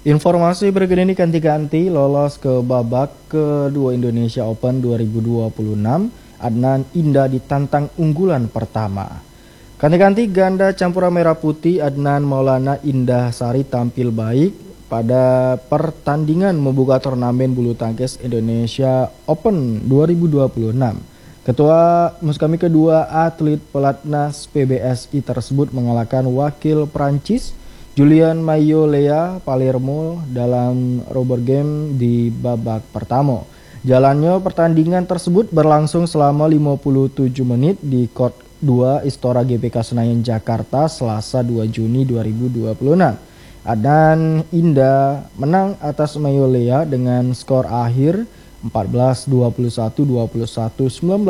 Informasi berikut ini ganti-ganti lolos ke babak kedua Indonesia Open 2026. Adnan Indah ditantang unggulan pertama. Ganti-ganti ganda campuran merah putih Adnan Maulana Indah Sari tampil baik pada pertandingan membuka turnamen bulu tangkis Indonesia Open 2026. Ketua Muskami kedua atlet pelatnas PBSI tersebut mengalahkan wakil Prancis Julian Mayolea Palermo dalam rubber game di babak pertama. Jalannya pertandingan tersebut berlangsung selama 57 menit di Court 2 Istora GBK Senayan Jakarta Selasa 2 Juni 2026. Adnan Indah menang atas Mayolea dengan skor akhir 14-21, 21-19,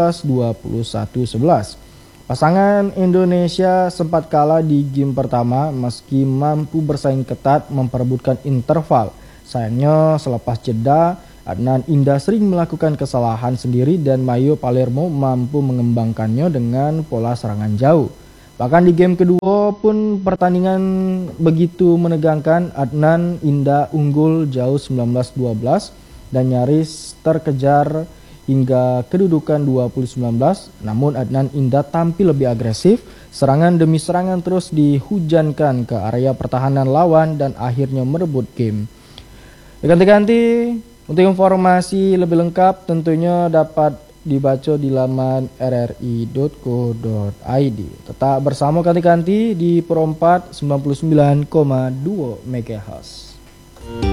21-11. Pasangan Indonesia sempat kalah di game pertama meski mampu bersaing ketat memperebutkan interval. Sayangnya selepas jeda, Adnan Indah sering melakukan kesalahan sendiri dan Mayo Palermo mampu mengembangkannya dengan pola serangan jauh. Bahkan di game kedua pun pertandingan begitu menegangkan. Adnan Indah unggul jauh 19-12 dan nyaris terkejar hingga kedudukan 20-19, namun Adnan Indah tampil lebih agresif, serangan demi serangan terus dihujankan ke area pertahanan lawan dan akhirnya merebut game. Ganti-ganti, untuk informasi lebih lengkap tentunya dapat dibaca di laman rri.co.id. Tetap bersama ganti-ganti di Pro 4 99,2 MHz.